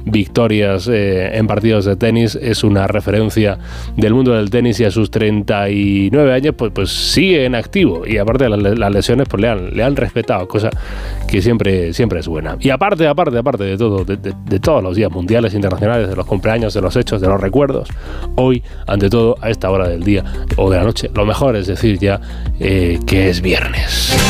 victorias en partidos de tenis, es una referencia del mundo del tenis y a sus 39 años pues sigue en activo y aparte de las lesiones pues le han respetado, cosa que siempre es buena. Y aparte de todo, de todos los días mundiales, internacionales, de los cumpleaños, de los hechos, de los recuerdos, hoy, ante todo, a esta hora del día o de la noche, lo mejor es decir ya que es viernes.